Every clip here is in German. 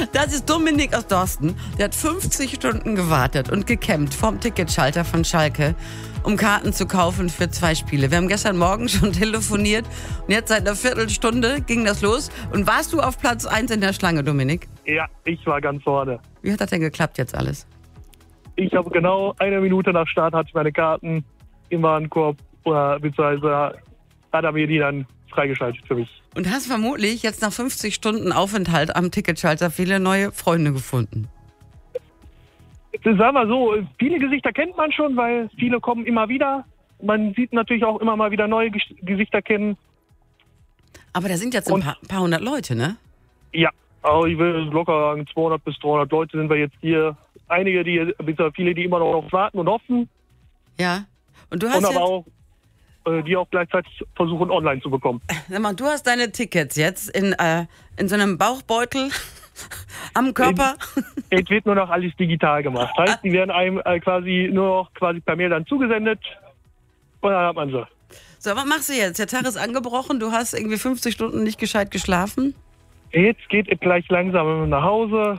Das ist Dominik aus Dorsten. Der hat 50 Stunden gewartet und gekämpft vorm Ticketschalter von Schalke, um Karten zu kaufen für 2 Spiele. Wir haben gestern Morgen schon telefoniert und jetzt seit einer Viertelstunde ging das los. Und warst du auf Platz 1 in der Schlange, Dominik? Ja, ich war ganz vorne. Wie hat das denn geklappt jetzt alles? Ich habe genau 1 Minute nach Start hatte ich meine Karten im Warenkorb, beziehungsweise hat er mir die dann freigeschaltet für mich. Und hast vermutlich jetzt nach 50 Stunden Aufenthalt am Ticketschalter viele neue Freunde gefunden. Sagen wir so, viele Gesichter kennt man schon, weil viele kommen immer wieder. Man sieht natürlich auch immer mal wieder neue Gesichter kennen. Aber da sind jetzt ein paar hundert Leute, ne? Ja, aber ich will locker sagen, 200 bis 300 Leute sind wir jetzt hier. Einige, viele, die immer noch warten und hoffen. Ja. Und du hast und aber auch, die auch gleichzeitig versuchen, online zu bekommen. Sag mal, du hast deine Tickets jetzt in so einem Bauchbeutel am Körper. Es wird nur noch alles digital gemacht. Heißt, die werden einem nur noch per Mail dann zugesendet und dann hat man sie. So, was machst du jetzt? Der Tag ist angebrochen, du hast irgendwie 50 Stunden nicht gescheit geschlafen. Jetzt geht es gleich langsam nach Hause.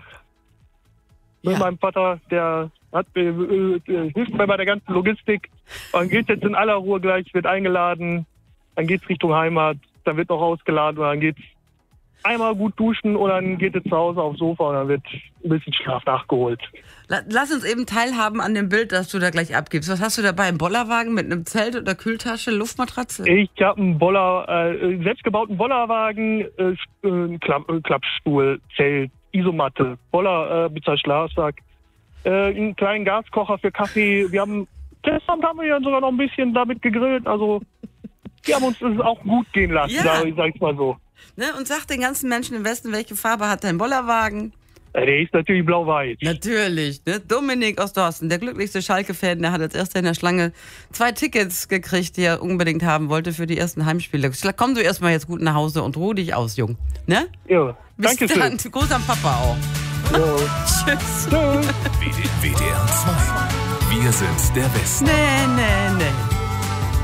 Mit meinem Vater, der hilft mir bei der ganzen Logistik. Dann geht jetzt in aller Ruhe gleich, wird eingeladen, dann geht's Richtung Heimat, dann wird noch ausgeladen und dann geht's einmal gut duschen und dann geht es zu Hause aufs Sofa und dann wird ein bisschen Schlaf nachgeholt. Lass uns eben teilhaben an dem Bild, das du da gleich abgibst. Was hast du dabei? Ein Bollerwagen mit einem Zelt oder Kühltasche, Luftmatratze? Ich habe einen selbstgebauten Bollerwagen, Klappstuhl, Zelt, Isomatte, Boller mit Schlafsack, einen kleinen Gaskocher für Kaffee. Gestern haben wir ja sogar noch ein bisschen damit gegrillt. Also wir haben uns das auch gut gehen lassen, sag ich mal so. Ne? Und sag den ganzen Menschen im Westen, welche Farbe hat dein Bollerwagen? Der ist natürlich blau-weiß. Natürlich, ne? Dominik aus Dorsten, der glücklichste Schalke-Fan, der hat als erster in der Schlange 2 Tickets gekriegt, die er unbedingt haben wollte für die ersten Heimspiele. Komm du erstmal jetzt gut nach Hause und ruh dich aus, Jung. Ne? Ja, bis danke dann. schön. Gruß am Papa auch. Ja. Tschüss. Tschüss. WDR 2. Wir sind der Westen. Nee.